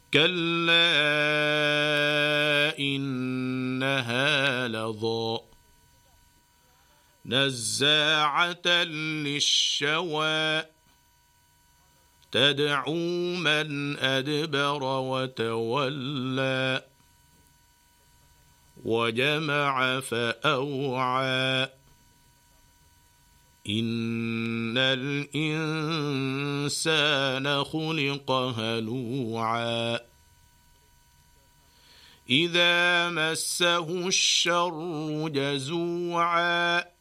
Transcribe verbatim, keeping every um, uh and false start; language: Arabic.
كلا إنها لظى نزاعة للشوى تدعو من أدبر وتولى وجمع فأوعى إن الإنسان خلق هلوعا إذا مسه الشر جزوعا